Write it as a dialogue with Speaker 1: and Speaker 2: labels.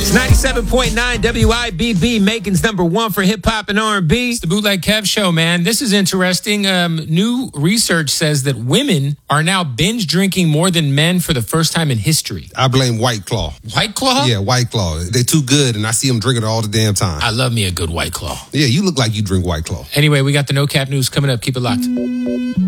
Speaker 1: It's 97.9 WIBB, Macon's number one for hip hop and R&B.
Speaker 2: It's the Bootleg Kev Show, man. This is interesting. New research says that women are now binge drinking more than men for the first time in history.
Speaker 3: I blame White Claw.
Speaker 2: White Claw?
Speaker 3: Yeah, White Claw. They too good, and I see them drinking it all the damn time.
Speaker 2: I love me a good White Claw.
Speaker 3: Yeah, you look like you drink White Claw.
Speaker 2: Anyway, we got the No Cap News coming up. Keep it locked.